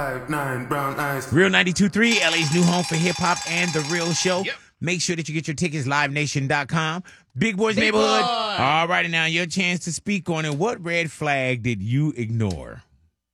5'9" brown eyes. Real 92.3, LA's new home for hip hop and The Real Show. Yep. Make sure that you get your tickets, livenation.com. Big Boys Neighborhood. Boy. All righty, now your chance to speak on it. What red flag did you ignore?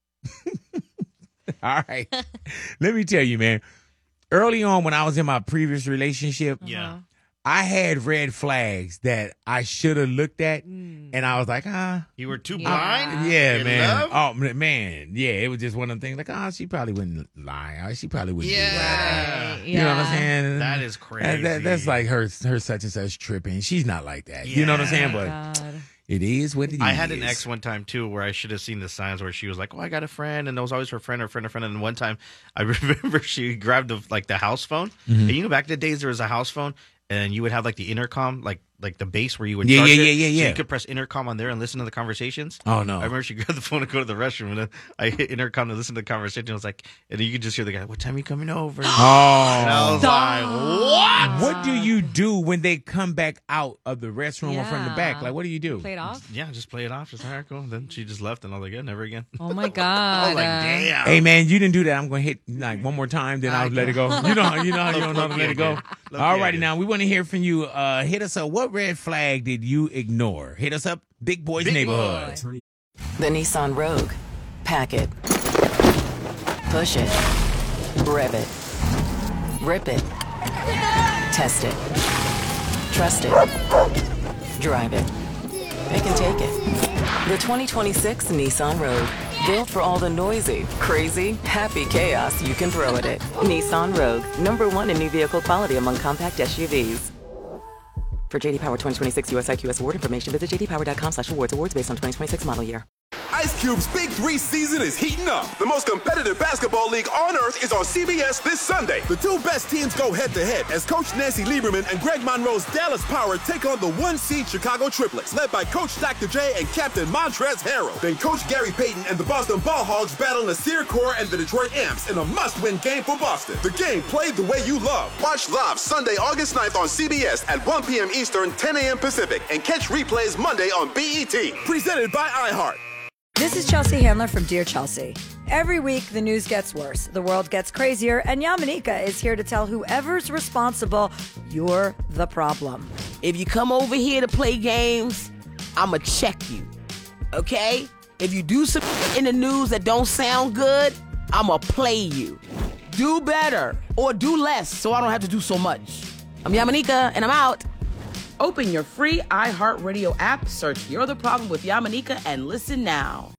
All right. Let me tell you, man. Early on when I was in my previous relationship, Yeah. I had red flags that I should have looked at, and I was like, You were too blind? yeah, In man. love? Oh, man. Yeah, it was just one of them things like, she probably wouldn't lie. She probably wouldn't do that. Yeah. You know what I'm saying? That is crazy. That's like her such and such tripping. She's not like that. You know what I'm saying? But God. it is what it is. I had an ex one time, too, where I should have seen the signs where she was like, I got a friend, and that was always her friend. And one time, I remember she grabbed the house phone. Mm-hmm. And back in the days, there was a house phone, and you would have, the intercom, like the base where you would Yeah, charge yeah, it. yeah, yeah, So yeah. you could press intercom on there and listen to the conversations. Oh, no. I remember she grabbed the phone to go to the restroom, and then I hit intercom to listen to the conversation. I was like, and you could just hear the guy, what time are you coming over? And I Oh. was like, what? What do you do when they come back out of the restroom or from the back? Yeah. Like, what do you do? Play it off? Yeah, just play it off. Just, all right, cool. Then she just left, and I was like, yeah, never again. Oh, my I God. was like, damn. Hey, man, you didn't do that. I'm going to hit one more time, then I'll let it go. You know how you don't know how to let it go. All righty, now, we want to hear from you. Hit us up. What red flag did you ignore? Hit us up, Big Boys Neighborhood. The Nissan Rogue. Pack it. Push it. Rev it. Rip it. Test it. Trust it. Drive it. Pick and take it. The 2026 Nissan Rogue. Built for all the noisy, crazy, happy chaos you can throw at it. Nissan Rogue. #1 in new vehicle quality among compact SUVs. For JD Power 2026 US IQS award information, visit jdpower.com/awards. Awards based on 2026 model year. Ice Cube's Big 3 season is heating up. The most competitive basketball league on earth is on CBS this Sunday. The two best teams go head-to-head as Coach Nancy Lieberman and Greg Monroe's Dallas Power take on the 1-seed Chicago Triplets, led by Coach Dr. J and Captain Montrezl Harrell. Then Coach Gary Payton and the Boston Ball Hogs battle Nasir Kaur and the Detroit Amps in a must-win game for Boston. The game played the way you love. Watch live Sunday, August 9th on CBS at 1 p.m. Eastern, 10 a.m. Pacific, and catch replays Monday on BET. Presented by iHeart. This is Chelsea Handler from Dear Chelsea. Every week, the news gets worse, the world gets crazier, and Yamanika is here to tell whoever's responsible, you're the problem. If you come over here to play games, I'ma check you, okay? If you do some in the news that don't sound good, I'ma play you. Do better or do less so I don't have to do so much. I'm Yamanika, and I'm out. Open your free iHeartRadio app, search You're the Problem with Yamanika, and listen now.